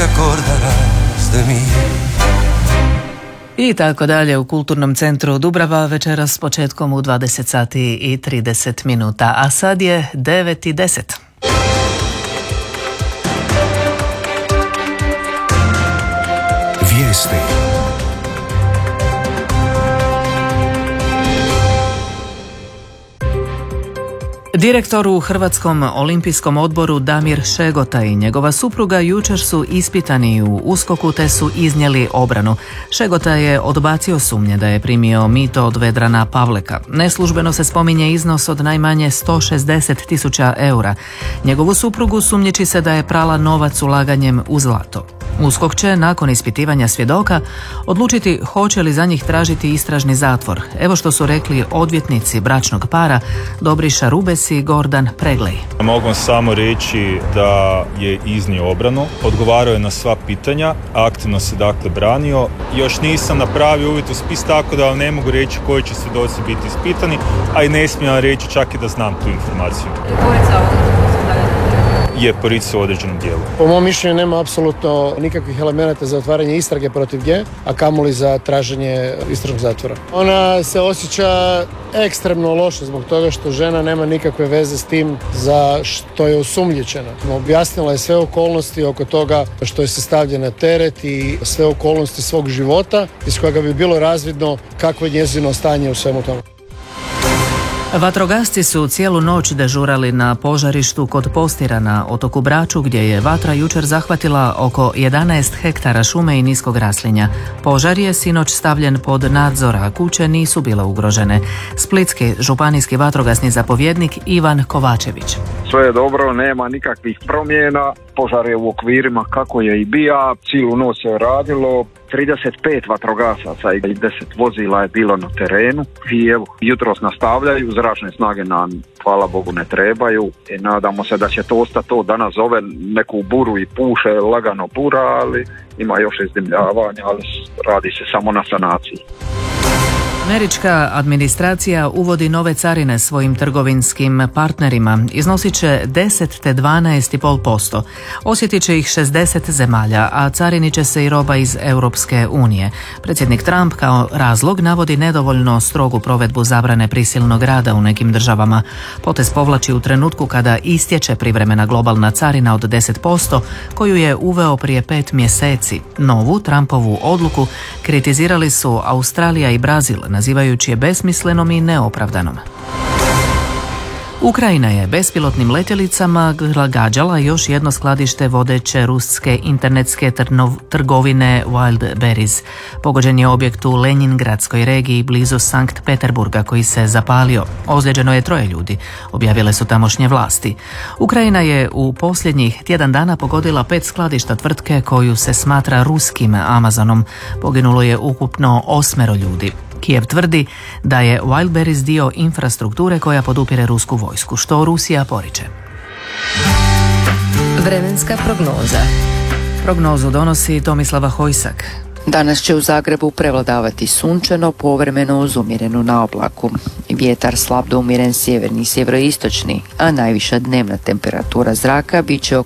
acordarás de mí. I tako dalje u Kulturnom centru Dubrava večeras s početkom u 20 sati i 30 minuta, a sad je 9:10. Vijesti. Direktor u Hrvatskom olimpijskom odboru Damir Šegota i njegova supruga jučer su ispitani u USKOK-u te su iznijeli obranu. Šegota je odbacio sumnje da je primio mito od Vedrana Pavleka. Neslužbeno se spominje iznos od najmanje 160.000 eura. Njegovu suprugu sumnjiči se da je prala novac ulaganjem u zlato. USKOK će nakon ispitivanja svjedoka odlučiti hoće li za njih tražiti istražni zatvor. Evo što su rekli odvjetnici bračnog para Dobriša Rubes i Gordan Preglej. Mogu samo reći da je iznio obranu, odgovarao je na sva pitanja, aktivno se dakle branio. Još nisam napravio uvid u spis, tako da vam ne mogu reći koji će svjedoci biti ispitani, a i ne smijem reći čak i da znam tu informaciju. Je policija u određenom dijelu. Po mom mišljenju nema apsolutno nikakvih elemenata za otvaranje istrage protiv nje, a kamoli za traženje istražnog zatvora. Ona se osjeća ekstremno loše zbog toga što žena nema nikakve veze s tim za što je osumnjičena. Objasnila je sve okolnosti oko toga što je se stavlja na teret i sve okolnosti svog života iz kojega bi bilo razvidno kakvo je njezino stanje u svemu tomu. Vatrogasci su cijelu noć dežurali na požarištu kod Postira na otoku Braču gdje je vatra jučer zahvatila oko 11 hektara šume i niskog raslinja. Požar je sinoć stavljen pod nadzor, a kuće nisu bile ugrožene. Splitski županijski vatrogasni zapovjednik Ivan Kovačević. Sve je dobro, nema nikakvih promjena, požar je u okvirima kako je i bija, cijelu noć se radilo, 35 vatrogasaca i 10 vozila je bilo na terenu i evo, jutros nastavljaju, zračne snage nam, hvala Bogu, ne trebaju i nadamo se da će to ostati to. Danas zove neku buru i puše, lagano bura, ali ima još izdimljavanja, ali radi se samo na sanaciji. Američka administracija uvodi nove carine svojim trgovinskim partnerima. Iznosit će 10 te 12,5%. Osjetit će ih 60 zemalja, a carinit će se i roba iz Europske unije. Predsjednik Trump kao razlog navodi nedovoljno strogu provedbu zabrane prisilnog rada u nekim državama. Potez povlači u trenutku kada istječe privremena globalna carina od 10% koju je uveo prije 5 mjeseci. Novu Trumpovu odluku kritizirali su Australija i Brazil, nazivajući je besmislenom i neopravdanom. Ukrajina je bespilotnim letjelicama gađala još jedno skladište vodeće ruske internetske trgovine Wildberries. Pogođen je objekt u Lenjingradskoj regiji blizu Sankt Peterburga koji se zapalio. Ozlijeđeno je 3 ljudi, objavile su tamošnje vlasti. Ukrajina je u posljednjih tjedan dana pogodila 5 skladišta tvrtke koju se smatra ruskim Amazonom. Poginulo je ukupno 8 ljudi. Kijev tvrdi da je Wildberries dio infrastrukture koja podupire rusku vojsku, što Rusija poriče. Vremenska prognoza. Prognozu donosi Tomislava Hojsak. Danas će u Zagrebu prevladavati sunčano, povremeno uz umjerenu naoblaku. Vjetar slab do umjeren sjeverni i sjeveroistočni, a najviša dnevna temperatura zraka bit će oko